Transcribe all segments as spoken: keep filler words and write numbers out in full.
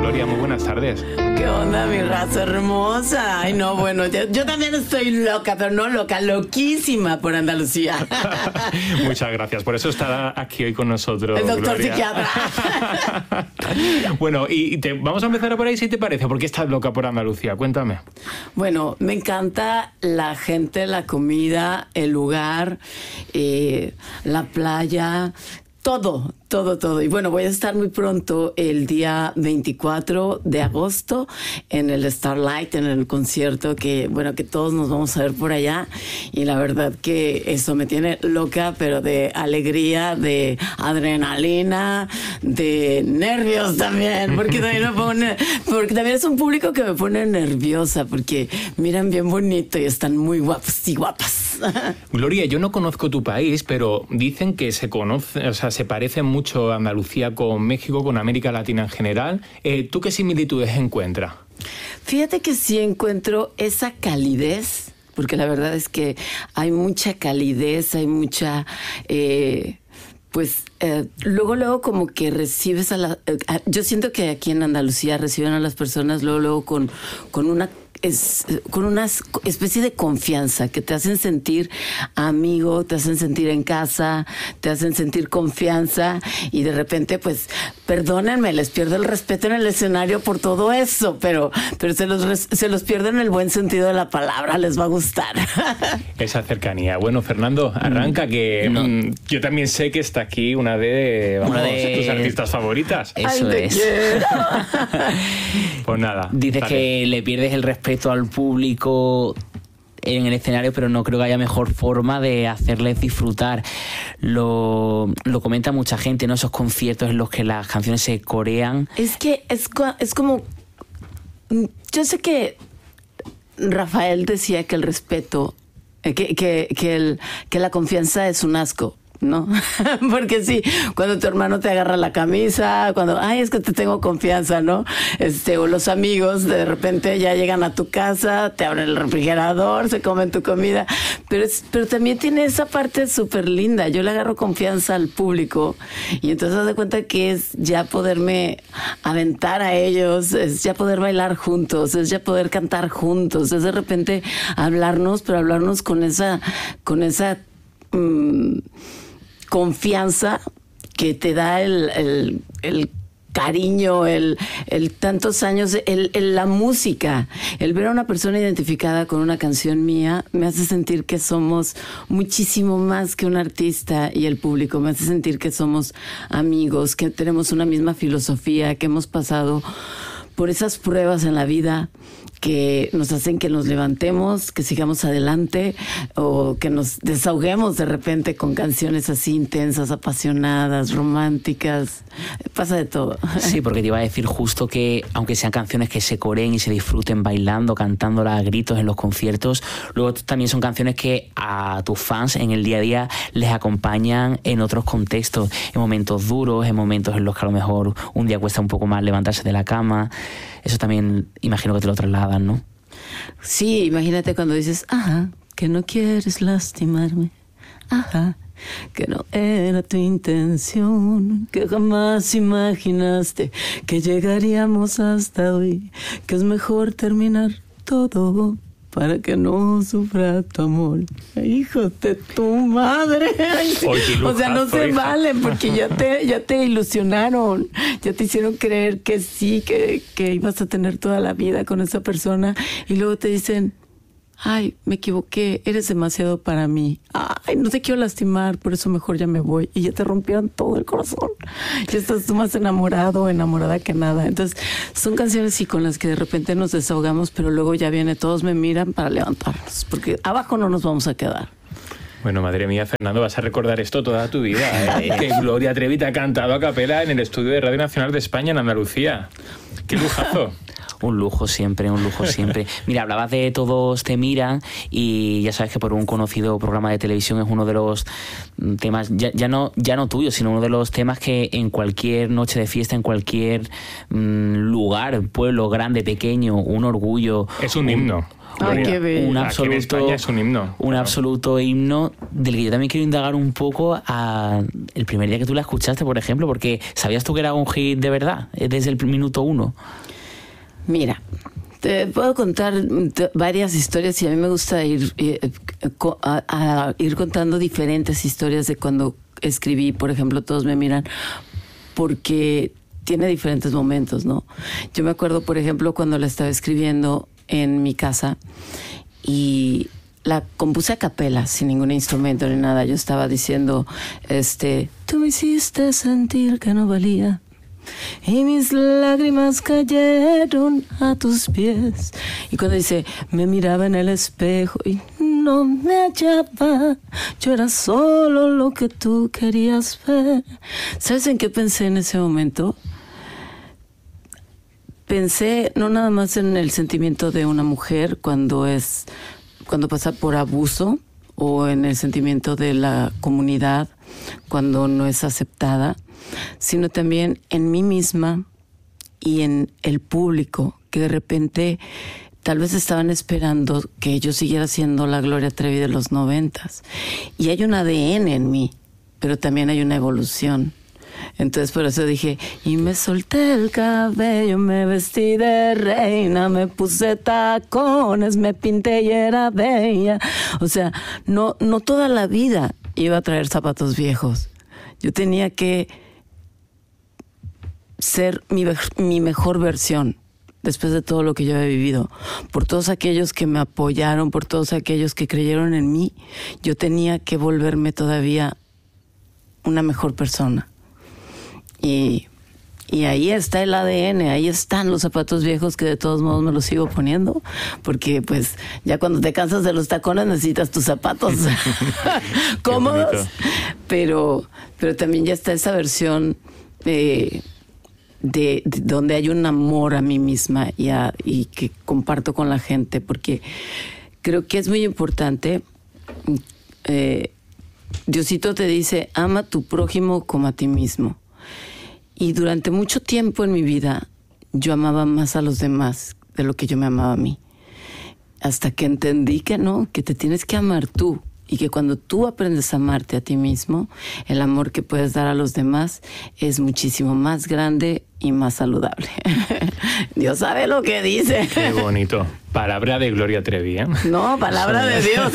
Gloria, muy buenas tardes. ¿Qué onda, mi raza hermosa? Ay, no, bueno, yo, yo también estoy loca, pero no loca, loquísima por Andalucía. Muchas gracias, por eso está aquí hoy con nosotros, el doctor Gloria. psiquiatra. Bueno, y te, vamos a empezar por ahí, si te parece. ¿Por qué estás loca por Andalucía? Cuéntame. Bueno, me encanta la gente, la comida, el lugar, eh, la playa, todo, todo, todo. Y bueno, voy a estar muy pronto el día veinticuatro de agosto en el Starlight, en el concierto que, bueno, que todos nos vamos a ver por allá. Y la verdad que eso me tiene loca, pero de alegría, de adrenalina, de nervios también, porque también me pone, porque también es un público que me pone nerviosa, porque miran bien bonito y están muy guapos y guapas. Gloria, yo no conozco tu país, pero dicen que se conoce, o sea, se parece mucho Andalucía con México, con América Latina en general. Eh, ¿Tú qué similitudes encuentras? Fíjate que sí encuentro esa calidez, porque la verdad es que hay mucha calidez, hay mucha... Eh, pues eh, luego, luego como que recibes a la... Eh, yo siento que aquí en Andalucía reciben a las personas luego, luego con, con una... Es, con una especie de confianza que te hacen sentir amigo, te hacen sentir en casa, te hacen sentir confianza y de repente pues perdónenme, les pierdo el respeto en el escenario por todo eso, pero, pero se, los, se los pierdo en el buen sentido de la palabra, les va a gustar. Esa cercanía. Bueno, Fernando, arranca que no. mmm, yo también sé que está aquí una de, vamos, una de tus artistas favoritas. Eso Ay, es. Pues nada. Dices dale. que le pierdes el respeto al público en el escenario, pero no creo que haya mejor forma de hacerles disfrutar. Lo, lo comenta mucha gente, ¿no? Esos conciertos en los que las canciones se corean. Es que es, es como... Yo sé que Rafael decía que el respeto, que, que, que, el, que la confianza es un asco, ¿no? Porque sí, cuando tu hermano te agarra la camisa, cuando, ay, es que te tengo confianza, ¿no? Este, o los amigos de repente ya llegan a tu casa, te abren el refrigerador, se comen tu comida, pero, es, pero también tiene esa parte súper linda. Yo le agarro confianza al público y entonces haz de cuenta que es ya poderme aventar a ellos, es ya poder bailar juntos, es ya poder cantar juntos, es de repente hablarnos, pero hablarnos con esa, con esa mmm, confianza que te da el, el, el cariño, el, el tantos años, el, el, la música. El ver a una persona identificada con una canción mía me hace sentir que somos muchísimo más que un artista y el público. Me hace sentir que somos amigos, que tenemos una misma filosofía, que hemos pasado por esas pruebas en la vida que nos hacen que nos levantemos, que sigamos adelante o que nos desahoguemos de repente con canciones así intensas, apasionadas, románticas. Pasa de todo. Sí, porque te iba a decir justo que aunque sean canciones que se coreen y se disfruten bailando, cantándolas a gritos en los conciertos, luego también son canciones que a tus fans en el día a día les acompañan en otros contextos, en momentos duros, en momentos en los que a lo mejor un día cuesta un poco más levantarse de la cama. Eso también imagino que te lo trasladan, ¿no? Sí, imagínate cuando dices, ajá, que no quieres lastimarme, ajá, que no era tu intención, que jamás imaginaste que llegaríamos hasta hoy, que es mejor terminar todo para que no sufra tu amor. Hijo de tu madre. Oye, lujazo, o sea, no se hija. vale porque ya te, ya te ilusionaron, ya te hicieron creer que sí, que, que ibas a tener toda la vida con esa persona y luego te dicen, ay, me equivoqué, eres demasiado para mí. Ay, no te quiero lastimar, por eso mejor ya me voy. Y ya te rompieron todo el corazón. Ya estás tú más enamorado o enamorada que nada. Entonces, son canciones sí con las que de repente nos desahogamos, pero luego ya viene, todos me miran para levantarnos, porque abajo no nos vamos a quedar. Bueno, madre mía, Fernando, vas a recordar esto toda tu vida, ¿eh? Que Gloria Trevi te ha cantado a capela en el estudio de Radio Nacional de España en Andalucía. ¡Qué lujazo! Un lujo siempre, un lujo siempre. Mira, hablabas de Todos te miran y ya sabes que por un conocido programa de televisión es uno de los temas, ya, ya, no, ya no tuyo, sino uno de los temas que en cualquier noche de fiesta, en cualquier mmm, lugar, pueblo grande, pequeño, un orgullo. Es un himno. Ay, qué bello. Un absoluto, Aquí en España es un himno. Un claro. absoluto himno del que yo también quiero indagar un poco a el primer día que tú la escuchaste, por ejemplo, porque ¿sabías tú que era un hit de verdad desde el minuto uno? Mira, te puedo contar varias historias y a mí me gusta ir eh, a, a ir contando diferentes historias de cuando escribí, por ejemplo, Todos me miran, porque tiene diferentes momentos, ¿no? Yo me acuerdo, por ejemplo, cuando la estaba escribiendo en mi casa y la compuse a capela, sin ningún instrumento ni nada. Yo estaba diciendo, este, tú me hiciste sentir que no valía y mis lágrimas cayeron a tus pies. Y cuando dice, me miraba en el espejo y no me hallaba, yo era solo lo que tú querías ver. ¿Sabes en qué pensé en ese momento? Pensé no nada más en el sentimiento de una mujer cuando es cuando pasa por abuso, o en el sentimiento de la comunidad cuando no es aceptada, sino también en mí misma y en el público, que de repente tal vez estaban esperando que yo siguiera siendo la Gloria Trevi de los noventas. Y hay un A D N en mí, pero también hay una evolución. Entonces por eso dije, y me solté el cabello, me vestí de reina, me puse tacones, me pinté y era bella. O sea, no, no toda la vida iba a traer zapatos viejos. Yo tenía que ser mi, mi mejor versión después de todo lo que yo había vivido. Por todos aquellos que me apoyaron, por todos aquellos que creyeron en mí, yo tenía que volverme todavía una mejor persona. Y, y ahí está el A D N, ahí están los zapatos viejos que de todos modos me los sigo poniendo, porque pues ya cuando te cansas de los tacones necesitas tus zapatos cómodos, pero, pero también ya está esa versión eh, de, de donde hay un amor a mí misma y, a, y que comparto con la gente, porque creo que es muy importante. eh, Diosito te dice, ama a tu prójimo como a ti mismo. Y durante mucho tiempo en mi vida, yo amaba más a los demás de lo que yo me amaba a mí. Hasta que entendí que no, que te tienes que amar tú. Y que cuando tú aprendes a amarte a ti mismo, el amor que puedes dar a los demás es muchísimo más grande y más saludable. Dios sabe lo que dice. Qué bonito. Palabra de Gloria Trevi, ¿eh? No, palabra de Dios.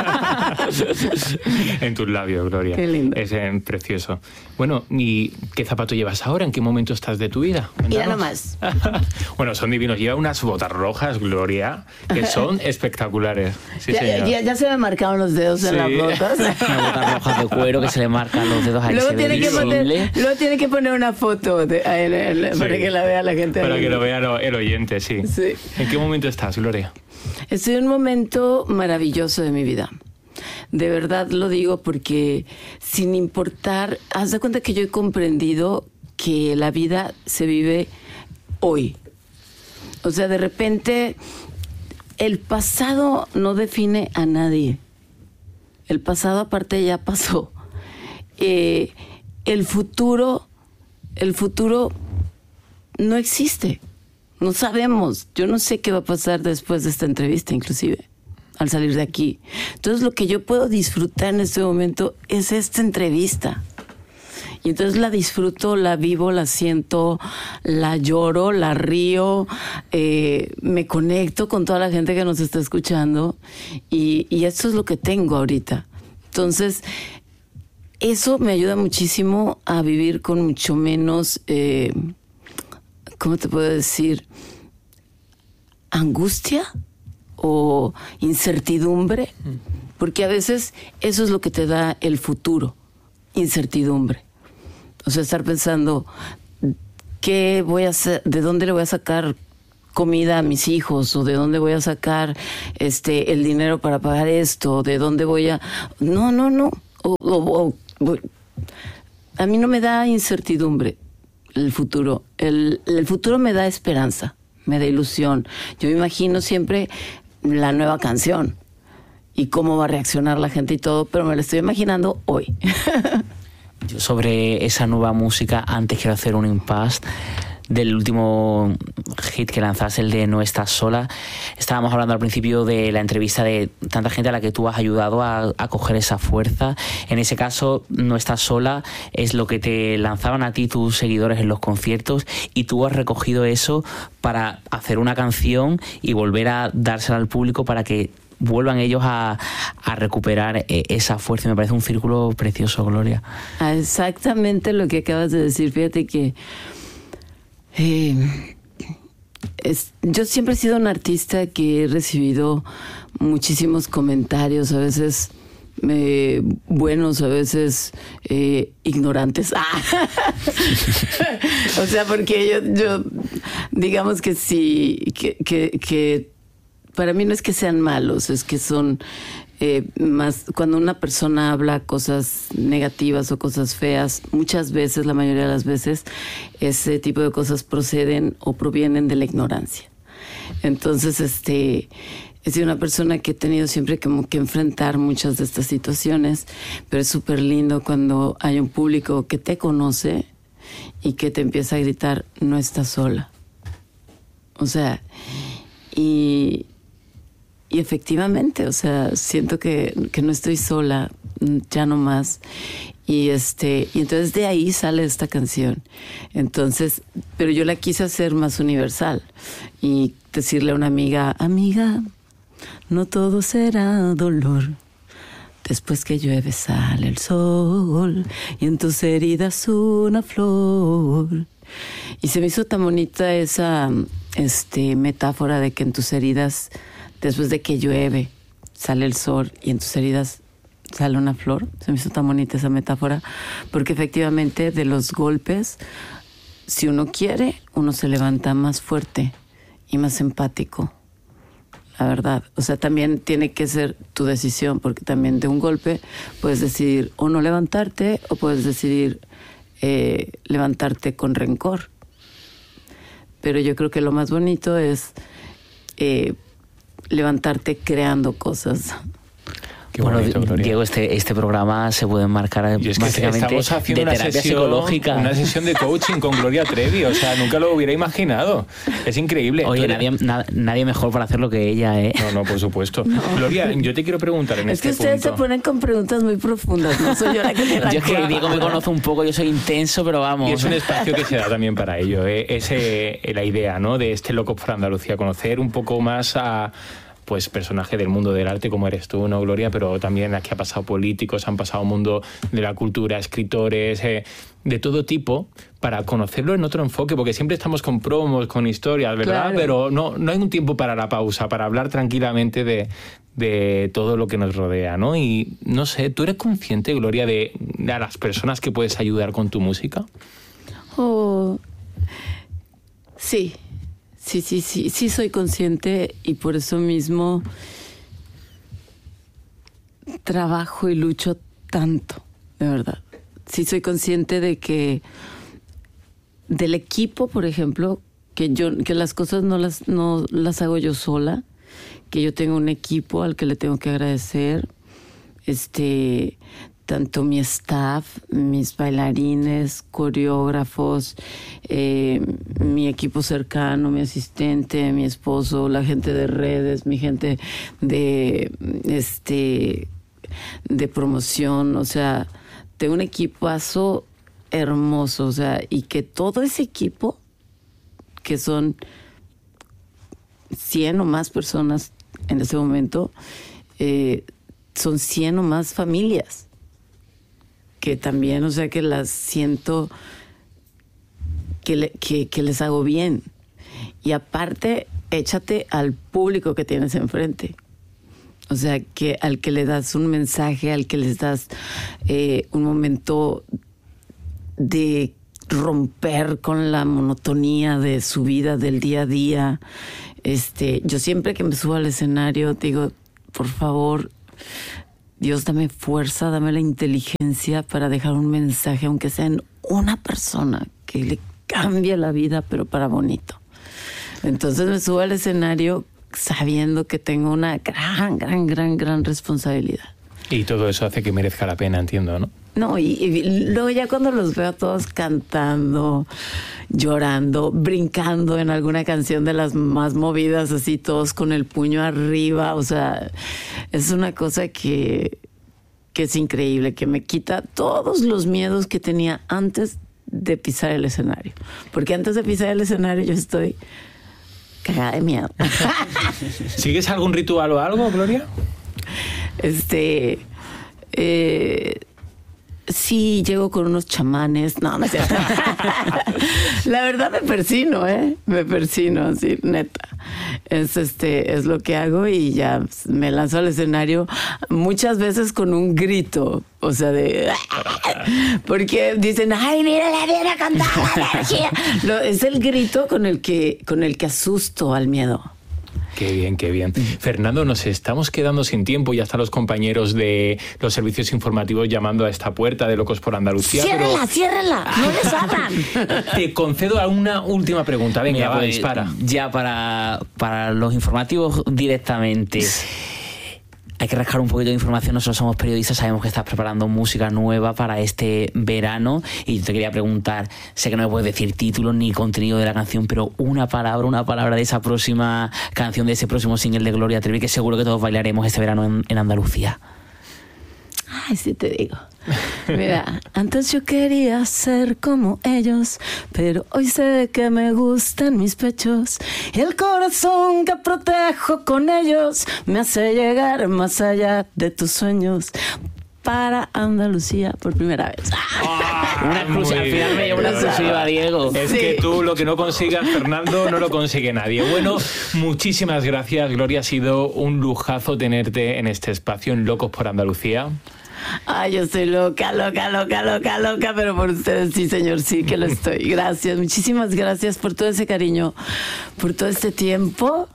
En tus labios, Gloria. Qué lindo. Es eh, precioso. Bueno, ¿y qué zapato llevas ahora? ¿En qué momento estás de tu vida? Mira nomás. Bueno, son divinos. Lleva unas botas rojas, Gloria, que son espectaculares. Sí, ya, ya, ya se me marcaron los dedos sí. en las botas. Unas botas rojas de cuero que se le marcan los dedos ahí. Luego, se tiene que, poner, luego tiene que poner una foto de, en el, sí. para que la vea la gente. Para ahí. que lo vea el oyente, sí. sí. ¿En qué momento estás, Gloria? Estoy en un momento maravilloso de mi vida. De verdad lo digo porque sin importar, haz de cuenta que yo he comprendido que la vida se vive hoy. O sea, de repente el pasado no define a nadie. El pasado aparte ya pasó. Eh, el futuro, el futuro no existe. No sabemos. Yo no sé qué va a pasar después de esta entrevista, inclusive, al salir de aquí. Entonces, lo que yo puedo disfrutar en este momento es esta entrevista. Y entonces la disfruto, la vivo, la siento, la lloro, la río, eh, me conecto con toda la gente que nos está escuchando. Y, y esto es lo que tengo ahorita. Entonces, eso me ayuda muchísimo a vivir con mucho menos... Eh, ¿cómo te puedo decir? ¿Angustia o incertidumbre? Porque a veces eso es lo que te da el futuro, incertidumbre. O sea, estar pensando, ¿qué voy a hacer? ¿De dónde le voy a sacar comida a mis hijos? ¿O de dónde voy a sacar este el dinero para pagar esto? ¿De dónde voy a...? No, no, no. O, o, o, a mí no me da incertidumbre el futuro. El, el futuro me da esperanza, me da ilusión. Yo me imagino siempre la nueva canción y cómo va a reaccionar la gente y todo, pero me lo estoy imaginando hoy. Yo sobre esa nueva música, antes quiero hacer un impasse del último hit que lanzaste, el de No Estás Sola. Estábamos hablando al principio de la entrevista de tanta gente a la que tú has ayudado a, a coger esa fuerza. En ese caso, No Estás Sola es lo que te lanzaban a ti tus seguidores en los conciertos, y tú has recogido eso para hacer una canción y volver a dársela al público para que vuelvan ellos a, a recuperar esa fuerza. Me parece un círculo precioso, Gloria. Exactamente lo que acabas de decir. Fíjate que Eh, es, yo siempre he sido un artista que he recibido muchísimos comentarios, a veces eh, buenos, a veces eh, ignorantes. Ah. O sea, porque yo, yo digamos que sí, que, que, que para mí no es que sean malos, es que son Eh, más cuando una persona habla cosas negativas o cosas feas, muchas veces, la mayoría de las veces, ese tipo de cosas proceden o provienen de la ignorancia. Entonces, este, he sido una persona que he tenido siempre como que enfrentar muchas de estas situaciones, pero es súper lindo cuando hay un público que te conoce y que te empieza a gritar, no estás sola. O sea, y... Y efectivamente, o sea, siento que, que no estoy sola, ya no más. Y este, y entonces de ahí sale esta canción. Entonces, pero yo la quise hacer más universal y decirle a una amiga, amiga, no todo será dolor. Después que llueve sale el sol y en tus heridas una flor. Y se me hizo tan bonita esa este, metáfora de que en tus heridas, después de que llueve, sale el sol y en tus heridas sale una flor. Se me hizo tan bonita esa metáfora, porque efectivamente de los golpes, si uno quiere, uno se levanta más fuerte y más empático, la verdad. O sea, también tiene que ser tu decisión, porque también de un golpe puedes decidir o no levantarte, o puedes decidir eh, levantarte con rencor. Pero yo creo que lo más bonito es Eh, levantarte creando cosas. Qué bueno, bonito, Diego, este, este programa se puede enmarcar es básicamente estamos haciendo de una terapia sesión, psicológica. Una sesión de coaching con Gloria Trevi, o sea, nunca lo hubiera imaginado. Es increíble. Oye, nadie, na, nadie mejor para hacerlo que ella, ¿eh? No, no, por supuesto. No. Gloria, yo te quiero preguntar en es este que ustedes punto. se ponen con preguntas muy profundas, no soy yo la que te la Yo es que Diego me conoce un poco, yo soy intenso, pero vamos. Y es un espacio que se da también para ello, ¿eh? Es eh, la idea, ¿no?, de este Loco por Andalucía, conocer un poco más a pues personaje del mundo del arte como eres tú, ¿no, Gloria? Pero también aquí ha pasado políticos, han pasado mundo de la cultura, escritores, eh, de todo tipo, para conocerlo en otro enfoque, porque siempre estamos con promos, con historias, ¿verdad? Claro. Pero no, no hay un tiempo para la pausa, para hablar tranquilamente de, de todo lo que nos rodea, ¿no? Y no sé, ¿tú eres consciente, Gloria, de, de a las personas que puedes ayudar con tu música? Oh, sí. Sí, sí, sí, sí soy consciente, y por eso mismo trabajo y lucho tanto, de verdad. Sí soy consciente de que del equipo, por ejemplo, que yo que las cosas no las no las hago yo sola, que yo tengo un equipo al que le tengo que agradecer, este tanto mi staff, mis bailarines, coreógrafos, eh, mi equipo cercano, mi asistente, mi esposo, la gente de redes, mi gente de este de promoción, o sea, tengo un equipazo hermoso, o sea, y que todo ese equipo, que son cien o más personas en ese momento, eh, son cien o más familias, que también, o sea, que las siento que, le, que, que les hago bien. Y aparte, échate al público que tienes enfrente. O sea, que al que le das un mensaje, al que les das eh, un momento de romper con la monotonía de su vida, del día a día. Este, yo siempre que me subo al escenario digo, por favor, Dios, dame fuerza, dame la inteligencia para dejar un mensaje, aunque sea en una persona, que le cambie la vida, pero para bonito. Entonces me subo al escenario sabiendo que tengo una gran, gran, gran, gran responsabilidad. Y todo eso hace que merezca la pena, entiendo, ¿no? No, y, y luego ya cuando los veo a todos cantando, llorando, brincando en alguna canción de las más movidas, así todos con el puño arriba, o sea, es una cosa que, que es increíble, que me quita todos los miedos que tenía antes de pisar el escenario. Porque antes de pisar el escenario yo estoy cagada de miedo. ¿Sigues algún ritual o algo, Gloria? Este... Eh, sí, llego con unos chamanes. No, no es cierto. La verdad me persino, ¿eh? Me persino, así, neta. Es, este, es lo que hago y ya me lanzo al escenario muchas veces con un grito. O sea, de... Porque dicen, ¡ay, mírala, viene a cantar la energía! Lo, es el grito con el que, con el que asusto al miedo. Qué bien, qué bien. Fernando, nos estamos quedando sin tiempo. Ya están los compañeros de los servicios informativos llamando a esta puerta de Locos por Andalucía. ¡Ciérrala, pero... ciérrala! ¡No les abran! Te concedo una última pregunta. Venga, Mira, va, pues, dispara. Ya para, para los informativos directamente. Hay que rascar un poquito de información. Nosotros somos periodistas, sabemos que estás preparando música nueva para este verano y te quería preguntar, sé que no me puedes decir título ni contenido de la canción, pero una palabra, una palabra de esa próxima canción, de ese próximo single de Gloria Trevi, que seguro que todos bailaremos este verano en, en Andalucía. Ay, sí te digo. Mira, antes yo quería ser como ellos, pero hoy sé que me gustan mis pechos y el corazón que protejo con ellos me hace llegar más allá de tus sueños. Para Andalucía por primera vez. Ah, una exclusiva, al final me llevo una exclusiva, Diego. Es Sí. que tú lo que no consigas, Fernando, no lo consigue nadie. Bueno, muchísimas gracias, Gloria. Ha sido un lujazo tenerte en este espacio en Locos por Andalucía. Ay, yo estoy loca, loca, loca, loca, loca, pero por ustedes sí, señor, sí que lo estoy. Gracias, muchísimas gracias por todo ese cariño, por todo este tiempo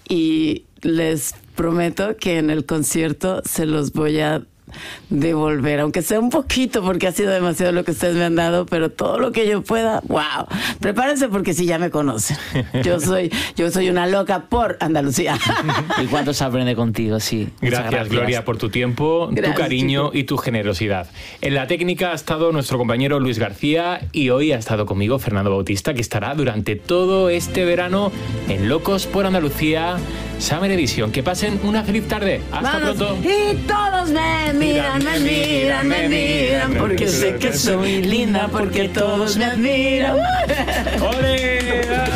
y les prometo que en el concierto se los voy a devolver, aunque sea un poquito, porque ha sido demasiado lo que ustedes me han dado, pero todo lo que yo pueda, wow. Prepárense porque si ya me conocen. Yo soy, yo soy una loca por Andalucía. ¿Y cuánto se aprende contigo? Sí. Muchas Gracias, Gloria, por tu tiempo, Gracias, tu cariño chicos. y tu generosidad. En la técnica ha estado nuestro compañero Luis García y hoy ha estado conmigo Fernando Bautista, que estará durante todo este verano en Locos por Andalucía Summer Edition. Que pasen una feliz tarde. Hasta Vamos. pronto. Y todos me miran, me miran, me miran, porque sé que soy linda, porque todos me admiran. ¡Ole!